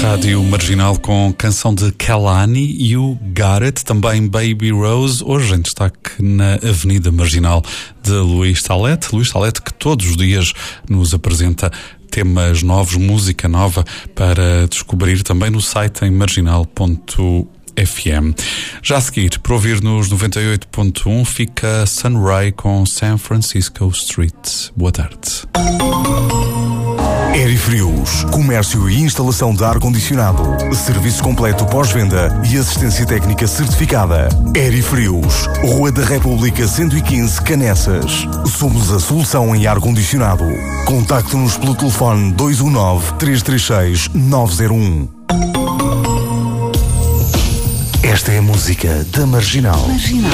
Rádio Marginal com canção de Kehlani e o Got It, também Baby Rose, hoje em destaque na Avenida Marginal de Luís Salete. Luís Salete, que todos os dias nos apresenta temas novos, música nova para descobrir também no site em marginal.fm. Já a seguir, para ouvir nos 98.1, fica Sunray com San Francisco Street. Boa tarde. Aerifrios, comércio e instalação de ar-condicionado, serviço completo pós-venda e assistência técnica certificada. Aerifrios, Rua da República 115, Canessas. Somos a solução em ar-condicionado. Contacte-nos pelo telefone 219-336-901. Esta é a música da Marginal. Marginal.